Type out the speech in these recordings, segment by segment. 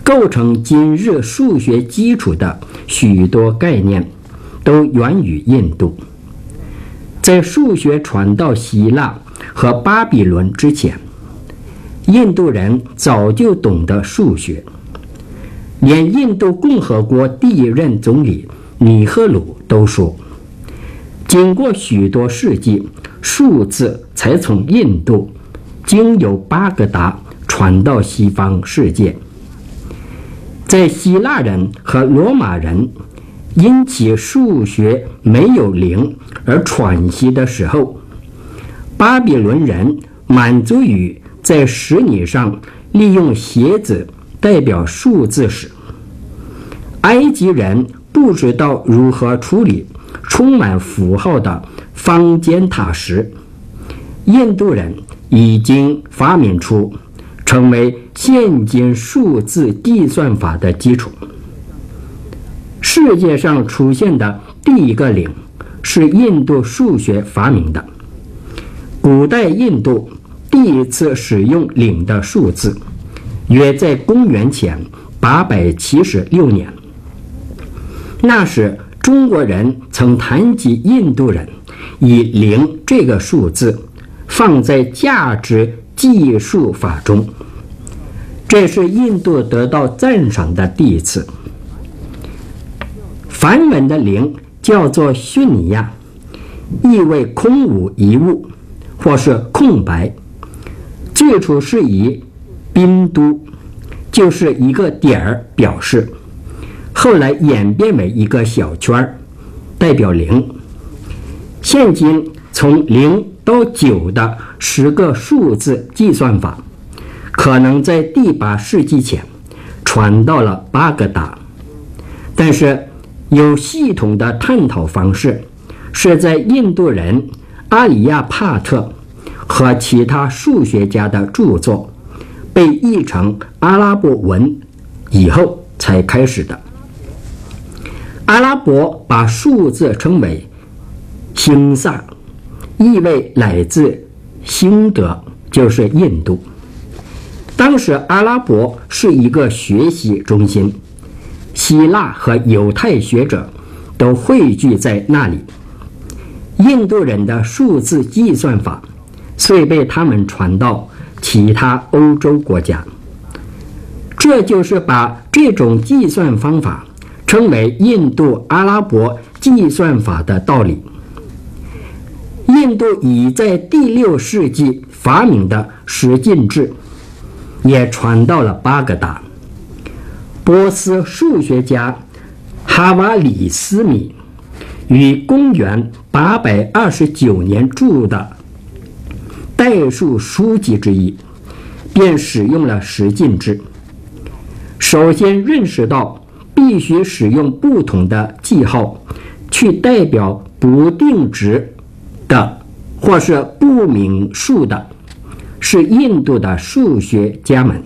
构成今日数学基础的许多概念都源于印度。在数学传到希腊和巴比伦之前，印度人早就懂得数学，连印度共和国第一任总理尼赫鲁都说，经过许多世纪，数字才从印度经由巴格达传到西方世界。在希腊人和罗马人因其数学没有零而喘息的时候，巴比伦人满足于在石泥上利用鞋子代表数字时，埃及人不知道如何处理充满符号的方尖塔时，印度人已经发明出成为现今数字计算法的基础。世界上出现的第一个零是印度数学发明的。古代印度第一次使用零的数字，约在公元前876年。那时中国人曾谈及印度人以零这个数字放在价值计数法中，这是印度得到赞赏的第一次。梵文的零叫做虚尼亚，意为空无一物或是空白，最初是以宾都，就是一个点儿表示，后来演变为一个小圈，代表零。现今从0到9的10个数字计算法，可能在第8世纪前传到了巴格达，但是有系统的探讨方式是在印度人阿里亚帕特和其他数学家的著作被译成阿拉伯文以后才开始的。阿拉伯把数字称为星萨，意为来自星德，就是印度。当时阿拉伯是一个学习中心，希腊和犹太学者都汇聚在那里。印度人的数字计算法遂被他们传到其他欧洲国家，这就是把这种计算方法称为印度阿拉伯计算法的道理。印度已在第6世纪发明的十进制也传到了巴格达。波斯数学家哈瓦里斯米于公元829年著的代数书籍之一便使用了十进制。首先认识到必须使用不同的记号去代表不定值的或是不明数的，是印度的数学家们。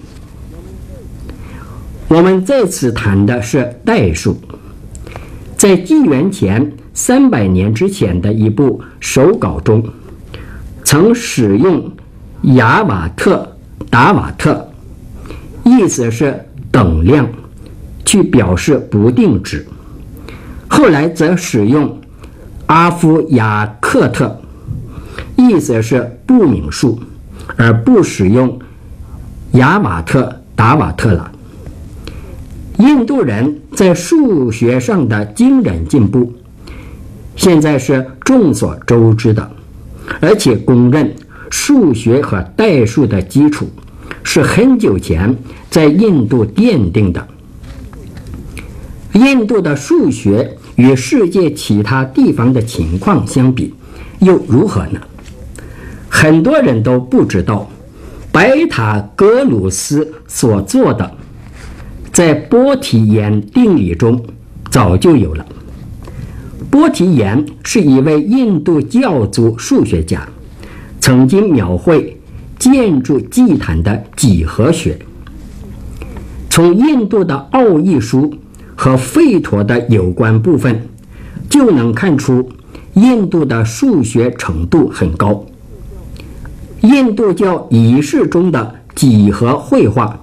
我们在此谈的是代数。在纪元前300年之前的一部手稿中，曾使用雅瓦特达瓦特，意思是等量，去表示不定值。后来则使用阿夫亚克特，意思是不明数，而不使用雅瓦特达瓦特了。印度人在数学上的惊人进步，现在是众所周知的，而且公认数学和代数的基础是很久前在印度奠定的。印度的数学与世界其他地方的情况相比又如何呢？很多人都不知道，白塔格鲁斯所做的在波提延定理中早就有了。波提延是一位印度教族数学家，曾经描绘建筑祭坛的几何学。从印度的奥义书和吠陀的有关部分就能看出印度的数学程度很高。印度教仪式中的几何绘画